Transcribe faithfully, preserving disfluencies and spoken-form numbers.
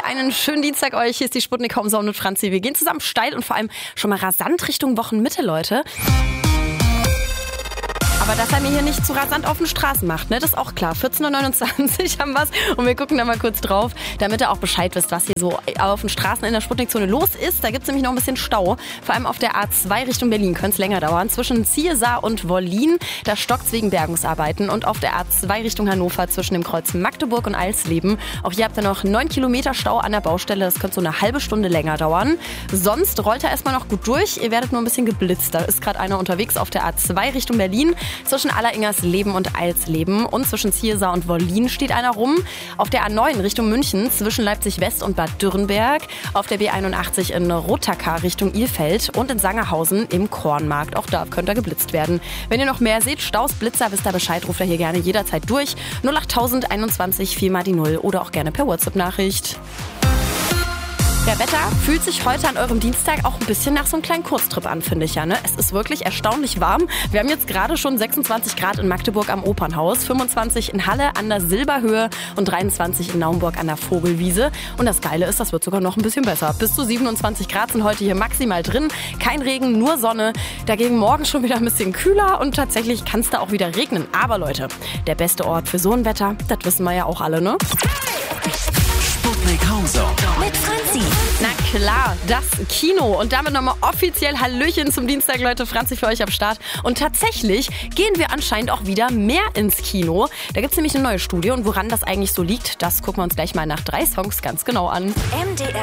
einen schönen Dienstag euch. Hier ist die Sputnik Homezone mit Franzi. Wir gehen zusammen steil und vor allem schon mal rasant Richtung Wochenmitte, Leute. Aber dass er mir hier nicht zu rasant auf den Straßen macht, ne? Das ist auch klar. vierzehn Uhr neunundzwanzig haben wir's und wir gucken da mal kurz drauf, damit ihr auch Bescheid wisst, was hier so auf den Straßen in der Sputnikzone los ist. Da gibt's nämlich noch ein bisschen Stau. Vor allem auf der A zwei Richtung Berlin könnte es länger dauern. Zwischen Ziersar und Wollin, da stockt's wegen Bergungsarbeiten. Und auf der A zwei Richtung Hannover zwischen dem Kreuz Magdeburg und Eisleben. Auch hier habt ihr noch neun Kilometer Stau an der Baustelle. Das könnte so eine halbe Stunde länger dauern. Sonst rollt er erstmal noch gut durch. Ihr werdet nur ein bisschen geblitzt. Da ist gerade einer unterwegs auf der A zwei Richtung Berlin. Zwischen Alleringers-Leben und Eilsleben und zwischen Ziersar und Wollin steht einer rum. Auf der A neun Richtung München zwischen Leipzig-West und Bad Dürrenberg. Auf der B einundachtzig in Rottakar Richtung Ilfeld und in Sangerhausen im Kornmarkt. Auch da könnt ihr geblitzt werden. Wenn ihr noch mehr seht, Staus, Blitzer, wisst ihr Bescheid, ruft ihr hier gerne jederzeit durch. null acht einundzwanzig vier mal die null oder auch gerne per WhatsApp-Nachricht. Der Wetter fühlt sich heute an eurem Dienstag auch ein bisschen nach so einem kleinen Kurztrip an, finde ich ja. Ne? Es ist wirklich erstaunlich warm. Wir haben jetzt gerade schon sechsundzwanzig Grad in Magdeburg am Opernhaus, fünfundzwanzig in Halle an der Silberhöhe und dreiundzwanzig in Naumburg an der Vogelwiese. Und das Geile ist, das wird sogar noch ein bisschen besser. Bis zu siebenundzwanzig Grad sind heute hier maximal drin. Kein Regen, nur Sonne. Dagegen morgen schon wieder ein bisschen kühler und tatsächlich kann es da auch wieder regnen. Aber Leute, der beste Ort für so ein Wetter, das wissen wir ja auch alle, ne? Sputnik Homezone mit Franzi. Na klar, das Kino. Und damit nochmal offiziell Hallöchen zum Dienstag, Leute. Franzi für euch am Start. Und tatsächlich gehen wir anscheinend auch wieder mehr ins Kino. Da gibt es nämlich eine neue Studie. Und woran das eigentlich so liegt, das gucken wir uns gleich mal nach drei Songs ganz genau an. M D R